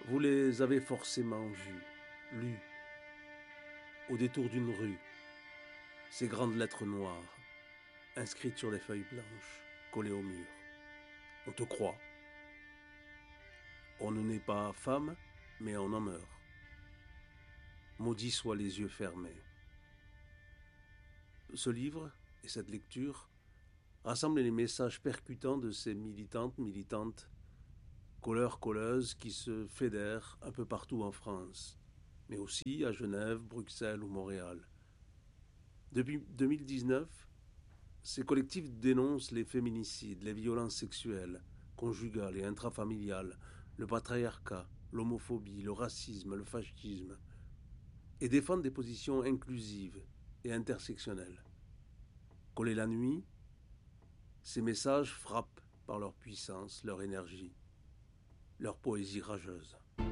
Vous les avez forcément vus, lus, au détour d'une rue, ces grandes lettres noires, inscrites sur des feuilles blanches, collées au mur. On te croit. On ne naît pas femme, mais on en meurt. Maudits soient les yeux fermés. Ce livre et cette lecture rassemblent les messages percutants de ces militantes, colleuses qui se fédèrent un peu partout en France, mais aussi à Genève, Bruxelles ou Montréal. Depuis 2019, ces collectifs dénoncent les féminicides, les violences sexuelles, conjugales et intrafamiliales, le patriarcat, l'homophobie, le racisme, le fascisme, et défendent des positions inclusives et intersectionnelles. Collés la nuit, ces messages frappent par leur puissance, leur énergie, leur poésie rageuse.